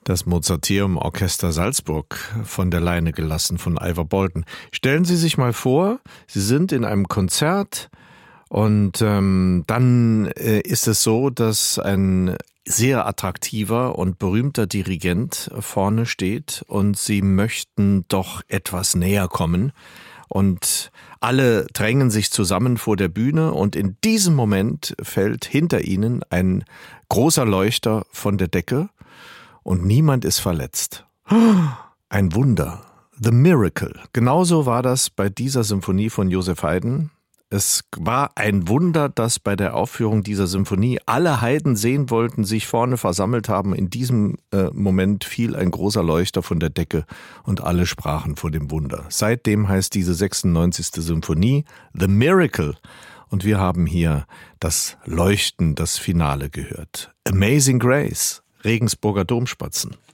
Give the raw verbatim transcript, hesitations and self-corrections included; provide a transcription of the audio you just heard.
Das Mozarteum Orchester Salzburg von der Leine gelassen von Ivor Bolton. Stellen Sie sich mal vor, Sie sind in einem Konzert und ähm, dann äh, ist es so, dass ein sehr attraktiver und berühmter Dirigent vorne steht und Sie möchten doch etwas näher kommen. Und alle drängen sich zusammen vor der Bühne und in diesem Moment fällt hinter ihnen ein großer Leuchter von der Decke und niemand ist verletzt. Ein Wunder. The Miracle. Genauso war das bei dieser Symphonie von Joseph Haydn. Es war ein Wunder, dass bei der Aufführung dieser Symphonie alle Haydn sehen wollten, sich vorne versammelt haben. In diesem äh, Moment fiel ein großer Leuchter von der Decke und alle sprachen vor dem Wunder. Seitdem heißt diese sechsundneunzigste Symphonie The Miracle. Und wir haben hier das Leuchten, das Finale gehört. Amazing Grace, Regensburger Domspatzen.